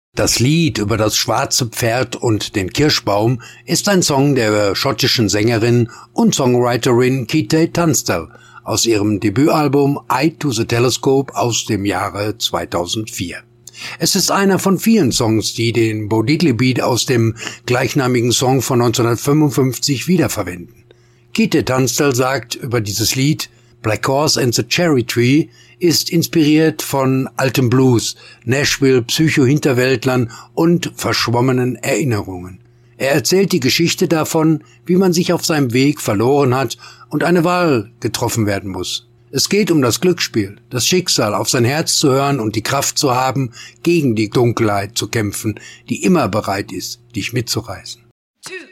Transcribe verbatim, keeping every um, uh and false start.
Das Lied über das schwarze Pferd und den Kirschbaum ist ein Song der schottischen Sängerin und Songwriterin Kate Tunstall aus ihrem Debütalbum Eye to the Telescope aus dem Jahre zweitausendvier. Es ist einer von vielen Songs, die den Bo Diddley Beat aus dem gleichnamigen Song von neunzehnhundertfünfundfünfzig wiederverwenden. Kate Tunstall sagt über dieses Lied: Black Horse and the Cherry Tree ist inspiriert von altem Blues, Nashville, Psycho-Hinterwäldlern und verschwommenen Erinnerungen. Er erzählt die Geschichte davon, wie man sich auf seinem Weg verloren hat und eine Wahl getroffen werden muss. Es geht um das Glücksspiel, das Schicksal, auf sein Herz zu hören und die Kraft zu haben, gegen die Dunkelheit zu kämpfen, die immer bereit ist, dich mitzureißen. Two.